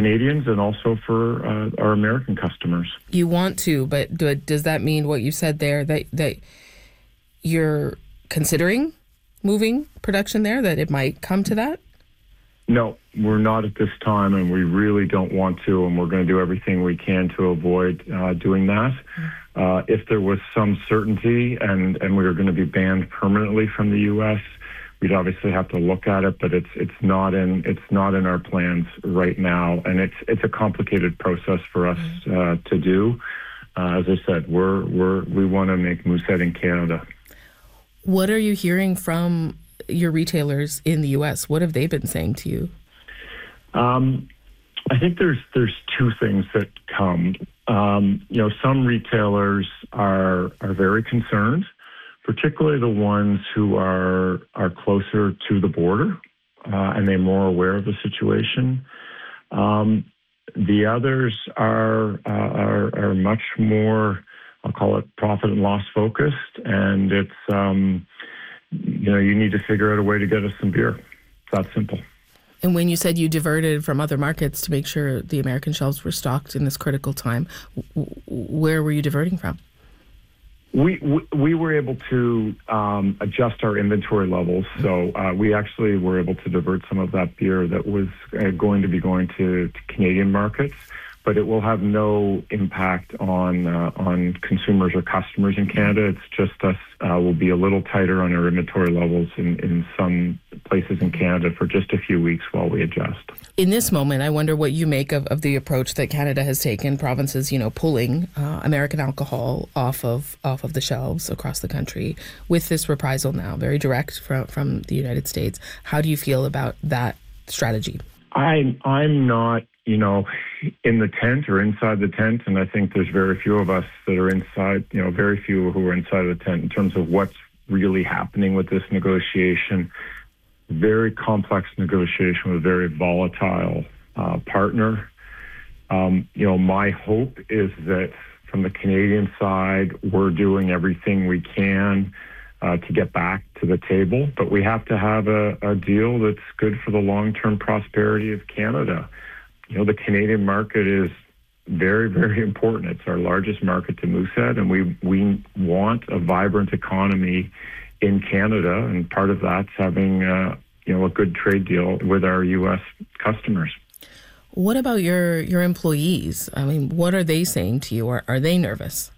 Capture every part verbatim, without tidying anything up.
Canadians and also for uh, our American customers. You want to, but do, does that mean what you said there, that that you're considering moving production there, that it might come to that? No, we're not at this time, and we really don't want to, and we're going to do everything we can to avoid uh, doing that. Uh, if there was some certainty and, and we were going to be banned permanently from the U S, we'd obviously have to look at it, but it's it's not in it's not in our plans right now, and it's it's a complicated process for us uh, to do. Uh, as I said, we're we're we want to make Moosehead in Canada. What are you hearing from your retailers in the U S? What have they been saying to you? Um, I think there's there's two things that come. Um, you know, some retailers are are very concerned, particularly the ones who are are closer to the border uh, and they're more aware of the situation. Um, the others are, uh, are are much more, I'll call it, profit and loss focused, and it's um, you know you need to figure out a way to get us some beer. It's that simple. And when you said you diverted from other markets to make sure the American shelves were stocked in this critical time, w- where were you diverting from? We, we we were able to um, adjust our inventory levels, so uh, we actually were able to divert some of that beer that was uh, going to be going to, to Canadian markets, but it will have no impact on uh, on consumers or customers in Canada. It's just us uh, will be a little tighter on our inventory levels in, in some places in Canada for just a few weeks while we adjust. In this moment, I wonder what you make of, of the approach that Canada has taken, provinces, you know, pulling uh, American alcohol off of off of the shelves across the country with this reprisal now, very direct from, from the United States. How do you feel about that strategy? I'm, I'm not, you know, in the tent or inside the tent, and I think there's very few of us that are inside, you know, very few who are inside the tent in terms of what's really happening with this negotiation. Very complex negotiation with a very volatile uh, partner. Um, you know, my hope is that from the Canadian side, we're doing everything we can uh, to get back to the table, but we have to have a, a deal that's good for the long-term prosperity of Canada. You know, the Canadian market is very, very important. It's our largest market to Moosehead, and we, we want a vibrant economy in Canada, and part of that's having uh, you know a good trade deal with our U S customers. What about your your employees? I mean, what are they saying to you? Are are they nervous?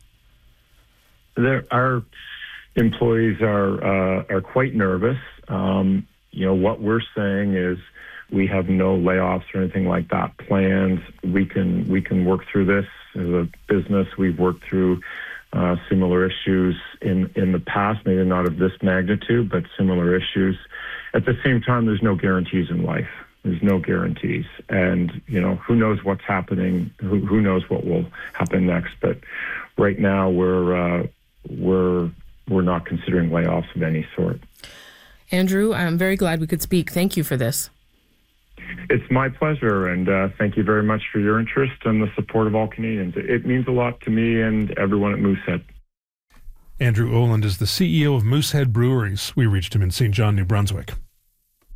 There, our employees are uh, are quite nervous. Um, you know, what we're saying is we have no layoffs or anything like that planned. We can we can work through this as a business. We've worked through Uh, similar issues in, in the past, maybe not of this magnitude, but similar issues. At the same time, there's no guarantees in life. There's no guarantees. And, you know, who knows what's happening, who, who knows what will happen next. But right now, we're, uh, we're, we're not considering layoffs of any sort. Andrew, I'm very glad we could speak. Thank you for this. It's my pleasure, and uh, thank you very much for your interest and the support of all Canadians. It means a lot to me and everyone at Moosehead. Andrew Oland is the C E O of Moosehead Breweries. We reached him in Saint John, New Brunswick.